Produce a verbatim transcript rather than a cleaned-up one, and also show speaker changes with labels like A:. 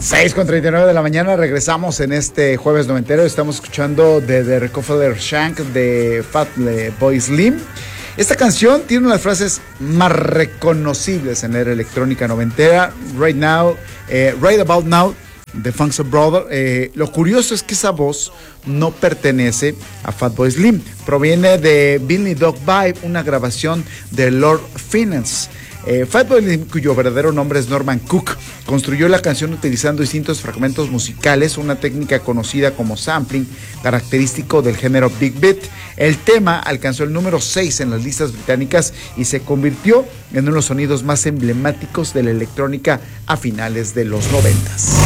A: seis con treinta y nueve de la mañana, regresamos en este jueves noventero. Estamos escuchando de The Rockefeller Shank de Fatboy Slim. Esta canción tiene unas frases más reconocibles en la era electrónica noventera. Right Now, eh, Right About Now, de Funk's Brother. Eh, lo curioso es que esa voz no pertenece a Fatboy Slim. Proviene de Billy Dog Vibe, una grabación de Lord Finance. Eh, Fatboy Slim, cuyo verdadero nombre es Norman Cook, construyó la canción utilizando distintos fragmentos musicales, una técnica conocida como sampling, característico del género Big Beat. El tema alcanzó el número seis en las listas británicas y se convirtió en uno de los sonidos más emblemáticos de la electrónica a finales de los noventas.